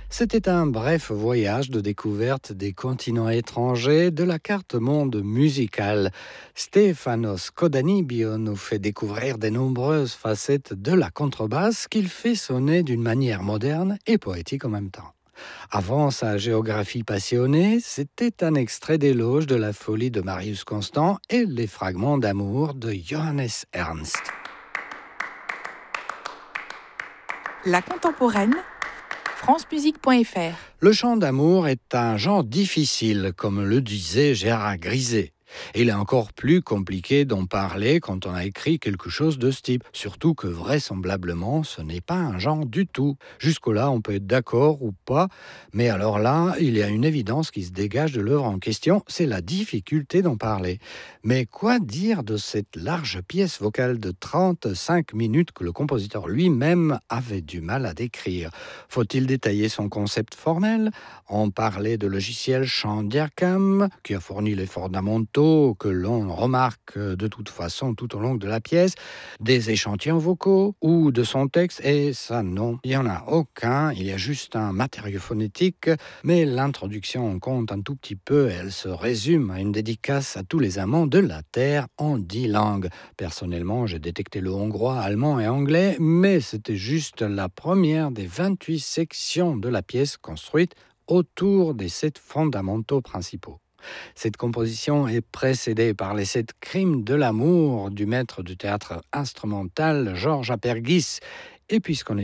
C'était un bref voyage de découverte des continents étrangers de la carte monde musicale. Stefanos Kodanibio nous fait découvrir des nombreuses facettes de la contrebasse qu'il fait sonner d'une manière moderne et poétique en même temps. Avant sa géographie passionnée, c'était un extrait d'éloge de la folie de Marius Constant et les fragments d'amour de Johannes Ernst. La contemporaine, francemusique.fr. Le chant d'amour est un genre difficile, comme le disait Gérard Griset. Et il est encore plus compliqué d'en parler quand on a écrit quelque chose de ce type. Surtout que vraisemblablement, ce n'est pas un genre du tout. Jusque-là, on peut être d'accord ou pas. Mais alors là, il y a une évidence qui se dégage de l'œuvre en question, c'est la difficulté d'en parler. Mais quoi dire de cette large pièce vocale de 35 minutes que le compositeur lui-même avait du mal à décrire? Faut-il détailler son concept formel? On parlait de logiciel Chandiakam, qui a fourni les fondamentaux que l'on remarque de toute façon tout au long de la pièce, des échantillons vocaux ou de son texte, et ça non, il n'y en a aucun, il y a juste un matériau phonétique, mais l'introduction compte un tout petit peu, elle se résume à une dédicace à tous les amants de la Terre en 10 langues. Personnellement, j'ai détecté le hongrois, allemand et anglais, mais c'était juste la première des 28 sections de la pièce construite autour des 7 fondamentaux principaux. Cette composition est précédée par les 7 crimes de l'amour du maître du théâtre instrumental Georges Apergis. Et puisqu'on est